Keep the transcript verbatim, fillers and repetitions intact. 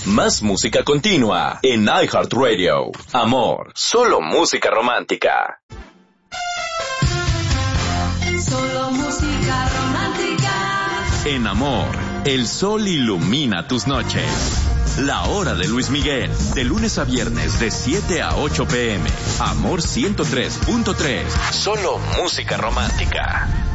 Más música continua en iHeartRadio. Amor, solo música romántica. Solo música romántica. En Amor, el sol ilumina tus noches. La hora de Luis Miguel, de lunes a viernes de siete a ocho pm. Amor ciento tres punto tres, solo música romántica.